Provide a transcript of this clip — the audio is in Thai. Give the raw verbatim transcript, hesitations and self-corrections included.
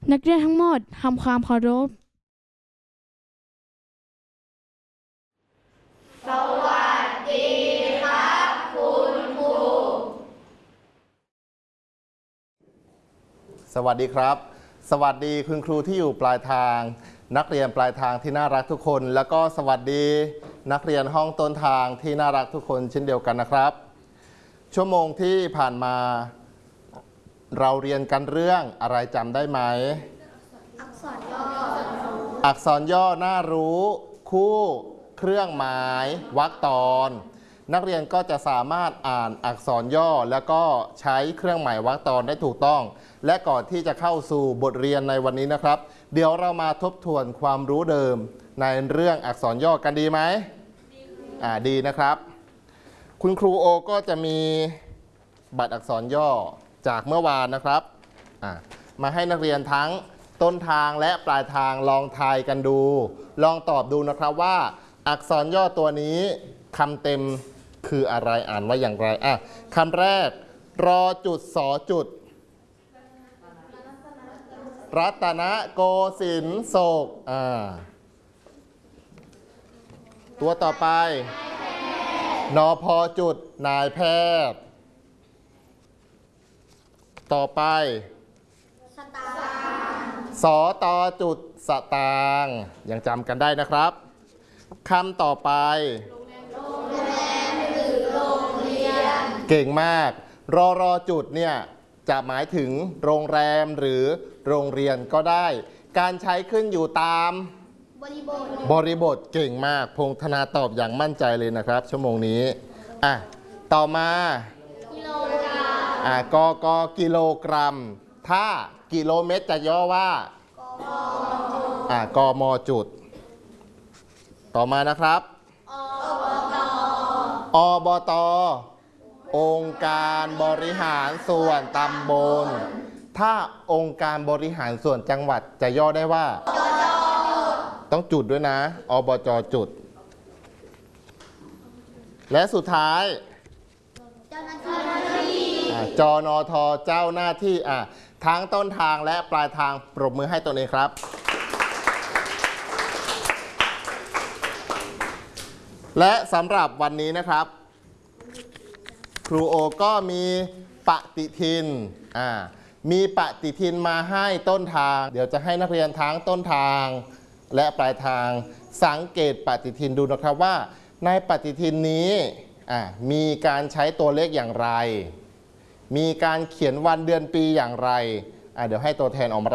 นักเรียนทั้งหมดทำความเคารพสวัสดีครับคุณครูสวัสดีครับสวัสดีคุณครูที่อยู่ปลายทางนักเรียนปลายทางที่น่ารักทุกคนแล้วก็สวัสดีนักเรียนห้องต้นทางที่น่ารักทุกคนเช่นเดียวกันนะครับชั่วโมงที่ผ่านมาเราเรียนกันเรื่องอะไรจำได้ไหมอักษรย่ออักษรย่อน่ารู้คู่เครื่องหมายวรรคตอนนักเรียนก็จะสามารถอ่านอักษรย่อแล้วก็ใช้เครื่องหมายวรรคตอนได้ถูกต้องและก่อนที่จะเข้าสู่บทเรียนในวันนี้นะครับเดี๋ยวเรามาทบทวนความรู้เดิมในเรื่องอักษรย่อกันดีไหมอ่าดีนะครับคุณครูโอก็จะมีบัตรอักษรย่อจากเมื่อวานนะครับอ่ามาให้นักเรียนทั้งต้นทางและปลายทางลองทายกันดูลองตอบดูนะครับว่าอักษรย่อตัวนี้คำเต็มคืออะไรอ่านว่าอย่างไรอ่ะคำแรกรอจุดสอจุดรัตนโกสินทร์โศกอ่าตัวต่อไปนอพอจุดนายแพทย์ต่อไปสอตอจุดสตางค์ยังจำกันได้นะครับคำต่อไปเก่งมากรอรอจุดเนี่ยจะหมายถึงโรงแรมหรือโรงเรียนก็ได้การใช้ขึ้นอยู่ตามบริบทบริบทเก่งมากพงธนาตอบอย่างมั่นใจเลยนะครับชั่วโมงนี้อ่ะต่อมากิโลกรัมอ่ะกกกิโลกรัมถ้ากิโลเมตรจะย่อว่ากมอ่ะกมจุดต่อมานะครับอบตองค์การบริหารส่วนตำบลถ้าองค์การบริหารส่วนจังหวัดจะย่อได้ว่าต้องจุดด้วยนะอบจจุดและสุดท้ายเจ้าหน้าที่จนทเจ้าหน้าที่อ่ะทั้งต้นทางและปลายทางปรบมือให้ตัวเองครับและสำหรับวันนี้นะครับครูโอก็มีปฏิทินอ่ามีปฏิทินมาให้ต้นทางเดี๋ยวจะให้นักเรียนทั้งต้นทางและปลายทางสังเกตปฏิทินดูนะครับว่าในปฏิทินนี้อ่ามีการใช้ตัวเลขอย่างไรมีการเขียนวันเดือนปีอย่างไรอ่าเดี๋ยวให้ตัวแทนออกมา